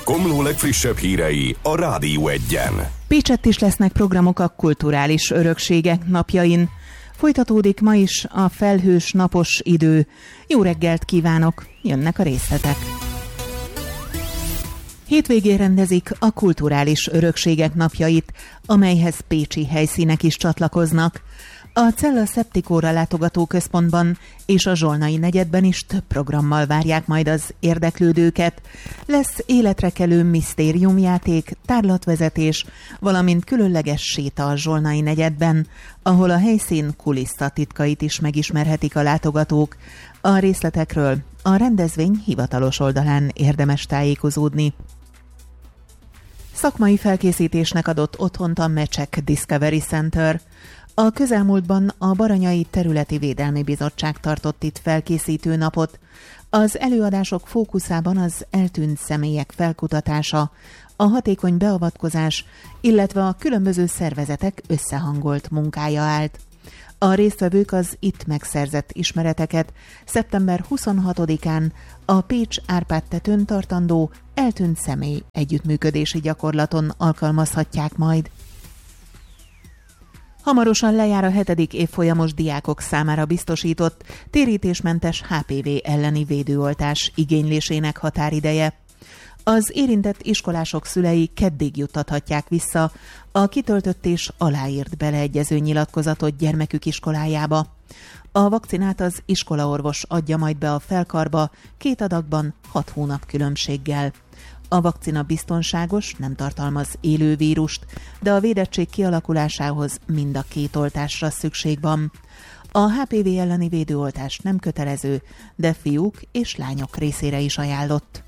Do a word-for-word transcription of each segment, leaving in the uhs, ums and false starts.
Komló legfrissebb hírei a Rádió Egyen. Pécsett is lesznek programok a kulturális örökségek napjain. Folytatódik ma is a felhős, napos idő. Jó reggelt kívánok, jönnek a részletek. Hétvégén rendezik a kulturális örökségek napjait, amelyhez pécsi helyszínek is csatlakoznak. A Cella Szeptikóra látogatóközpontban és a Zsolnai negyedben is több programmal várják majd az érdeklődőket. Lesz életrekelő misztériumjáték, tárlatvezetés, valamint különleges séta a Zsolnai negyedben, ahol a helyszín kulisszatitkait is megismerhetik a látogatók. A részletekről a rendezvény hivatalos oldalán érdemes tájékozódni. Szakmai felkészítésnek adott otthont a Mecsek Discovery Center. A közelmúltban a Baranyai Területi Védelmi Bizottság tartott itt felkészítő napot. Az előadások fókuszában az eltűnt személyek felkutatása, a hatékony beavatkozás, illetve a különböző szervezetek összehangolt munkája állt. A résztvevők az itt megszerzett ismereteket szeptember huszonhatodikán a Pécs Árpád-tetőn tartandó eltűnt személy együttműködési gyakorlaton alkalmazhatják majd. Hamarosan lejár a hetedik évfolyamos diákok számára biztosított térítésmentes há pé vé elleni védőoltás igénylésének határideje. Az érintett iskolások szülei keddig juttathatják vissza a kitöltött és aláírt beleegyező nyilatkozatot gyermekük iskolájába. A vakcinát az iskolaorvos adja majd be a felkarba két adagban hat hónap különbséggel. A vakcina biztonságos, nem tartalmaz élő vírust, de a védettség kialakulásához mind a két oltásra szükség van. A há pé vé elleni védőoltás nem kötelező, de fiúk és lányok részére is ajánlott.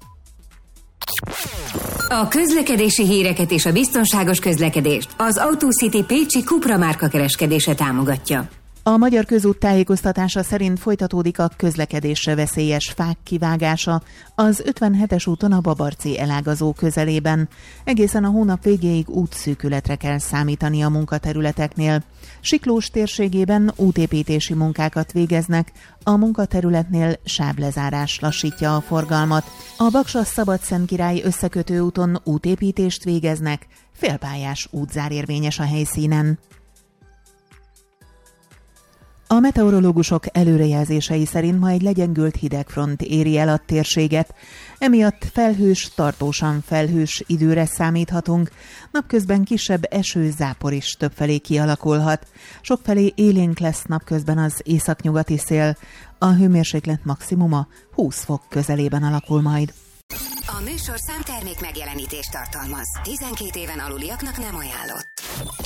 A közlekedési híreket és a biztonságos közlekedést az AutoCity Pécsi Cupra márka kereskedése támogatja. A Magyar Közút tájékoztatása szerint folytatódik a közlekedésre veszélyes fák kivágása az ötvenhetes úton a Babarci elágazó közelében. Egészen a hónap végéig útszűkületre kell számítani a munkaterületeknél. Siklós térségében útépítési munkákat végeznek, a munkaterületnél sávlezárás lassítja a forgalmat. A Baksa-Szabadszentkirály összekötő úton útépítést végeznek, félpályás útzár érvényes a helyszínen. A meteorológusok előrejelzései szerint ma egy legyengült hidegfront éri el a térséget, emiatt felhős, tartósan felhős időre számíthatunk, napközben kisebb eső-zápor is többfelé kialakulhat. Sokfelé élénk lesz napközben az északnyugati szél, a hőmérséklet maximuma húsz fok közelében alakul majd. A műsor számtermék megjelenítést tartalmaz. tizenkét éven aluliaknak nem ajánlott.